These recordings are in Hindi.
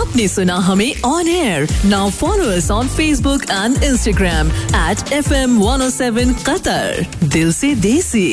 आपने सुना हमें on air. Now follow us on Facebook and Instagram @FM107 Qatar. दिल से देसी.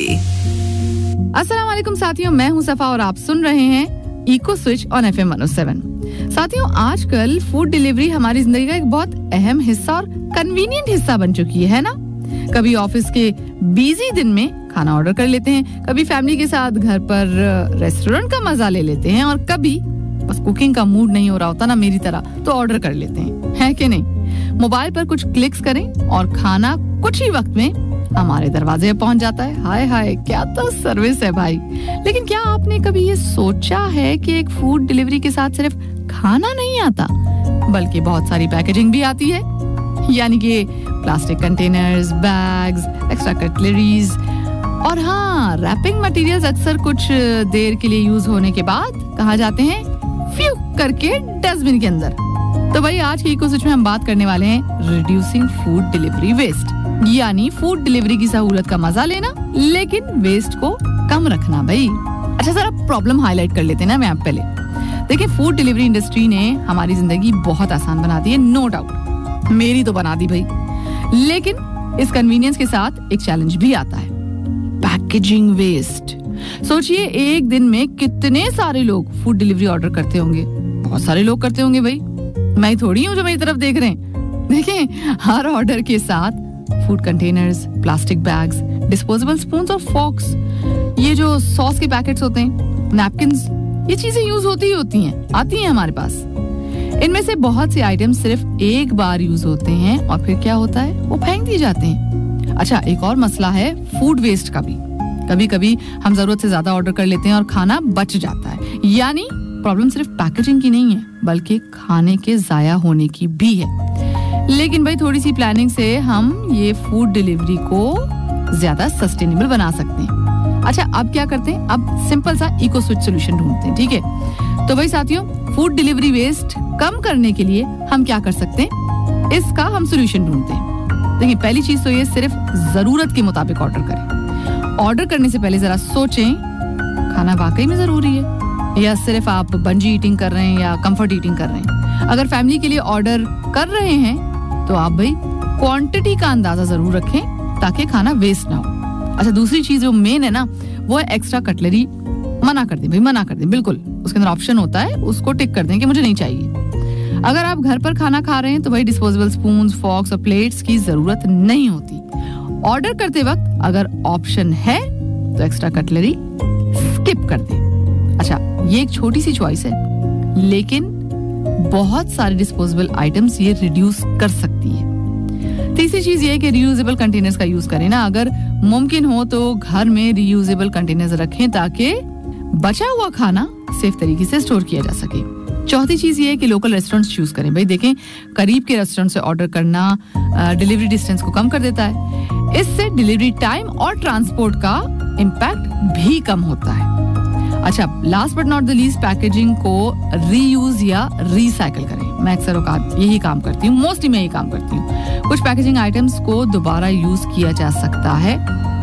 अस्सलाम वालेकुम साथियों, मैं हूं सफा और आप सुन रहे हैं इको स्विच ऑन FM 107. साथियों, आजकल फूड डिलीवरी हमारी जिंदगी का एक बहुत अहम हिस्सा और कन्वीनियंट हिस्सा बन चुकी है ना. कभी ऑफिस के बिजी दिन में खाना ऑर्डर कर लेते हैं, कभी फैमिली के साथ घर पर रेस्टोरेंट का मजा ले लेते हैं और कभी बस कुकिंग का मूड नहीं हो रहा होता ना मेरी तरह तो ऑर्डर कर लेते हैं, है कि नहीं. मोबाइल पर कुछ क्लिक्स करें और खाना कुछ ही वक्त में हमारे दरवाजे पे पहुंच जाता है. हाय हाय, क्या तो सर्विस है भाई. लेकिन क्या आपने कभी ये सोचा है कि एक फूड डिलीवरी के साथ सिर्फ खाना नहीं आता बल्कि बहुत सारी पैकेजिंग भी आती है, यानी कि plastic containers, bags, extra cutleries और हाँ, रैपिंग मटेरियल्स अक्सर कुछ देर के लिए यूज होने के बाद कहाँ जाते हैं, फ्यू करके डस्टबिन के अंदर. तो भाई आज की इको स्विच में हम बात करने वाले हैं रिड्यूसिंग फूड डिलीवरी वेस्ट, यानी फूड डिलीवरी की सहूलत का मजा लेना लेकिन वेस्ट को कम रखना. भाई अच्छा, जरा प्रॉब्लम हाईलाइट कर लेते हैं ना मैं आप पहले. देखिए, फूड डिलीवरी इंडस्ट्री ने हमारी जिंदगी बहुत आसान बना दी है, नो डाउट, मेरी तो बना दी भाई. लेकिन इस कन्वीनियंस के साथ एक चैलेंज भी आता है, पैकेजिंग वेस्ट. सोचिए, एक दिन में कितने सारे लोग फूड डिलीवरी ऑर्डर करते होंगे. बहुत सारे लोग करते होंगे भाई, मैं थोड़ी हूँ जो मेरी तरफ देख रहे हैं. देखें, हर ऑर्डर के साथ food containers, plastic bags, disposable spoons और फॉर्क्स, ये जो सॉस के पैकेट्स होते हैं, नैपकिन्स, ये चीजें यूज होती हैं, आती हैं हमारे पास. इनमें से बहुत से आइटम सिर्फ एक बार यूज होते हैं और फिर क्या होता है, वो फेंक दिए जाते हैं. अच्छा, एक और मसला है फूड वेस्ट का भी. कभी कभी हम जरूरत से ज्यादा ऑर्डर कर लेते हैं और खाना बच जाता है, यानी प्रॉब्लम सिर्फ पैकेजिंग की नहीं है बल्कि खाने के जाया होने की भी है. लेकिन भाई थोड़ी सी प्लानिंग से हम ये फूड डिलीवरी को ज्यादा सस्टेनेबल बना सकते हैं. अच्छा, अब क्या करते हैं, अब सिंपल सा इको स्विच सोल्यूशन ढूंढते हैं. ठीक है, तो भाई साथियों, फूड डिलीवरी वेस्ट कम करने के लिए हम क्या कर सकते हैं, इसका हम सोल्यूशन ढूंढते हैं. देखिए, पहली चीज तो ये सिर्फ जरूरत के मुताबिक ऑर्डर करें. ऑर्डर करने से पहले जरा सोचें, खाना वाकई में जरूरी है या सिर्फ आप बंजी ईटिंग कर रहे हैं या कंफर्ट ईटिंग कर रहे हैं. अगर फैमिली के लिए ऑर्डर कर रहे हैं तो आप भाई क्वांटिटी का अंदाजा जरूर रखें ताकि खाना वेस्ट ना हो. अच्छा, दूसरी चीज जो मेन है ना, वो है एक्स्ट्रा कटलरी. मना कर दें भाई, मना कर दें, बिल्कुल. उसके अंदर ऑप्शन होता है, उसको टिक कर दें कि मुझे नहीं चाहिए. अगर आप घर पर खाना खा रहे हैं तो भाई डिस्पोजेबल स्पून्स, फॉर्क्स और प्लेट्स की जरूरत नहीं होती. ऑर्डर करते वक्त अगर ऑप्शन है तो एक्स्ट्रा कटलरी स्किप कर दें. अच्छा, ये एक छोटी सी चॉइस है लेकिन बहुत सारे डिस्पोजेबल आइटम्स ये रिड्यूस कर सकती है. तीसरी चीज ये है कि रियूजेबल कंटेनर्स का यूज करें ना. अगर मुमकिन हो तो घर में रियूजेबल कंटेनर्स रखें ताकि बचा हुआ खाना सेफ तरीके से स्टोर किया जा सके. चौथी चीज ये है कि लोकल रेस्टोरेंट्स चूज करें. भाई देखें, करीब के रेस्टोरेंट से ऑर्डर करना डिलीवरी डिस्टेंस को कम कर देता है. इससे डिलीवरी टाइम और ट्रांसपोर्ट का इम्पैक्ट भी कम होता है. अच्छा, last but not the least, packaging को रीयूज या रिसाइकिल करें. मैं अक्सर औकात यही काम करती हूँ, मोस्टली मैं यही काम करती हूँ. कुछ पैकेजिंग आइटम्स को दोबारा यूज किया जा सकता है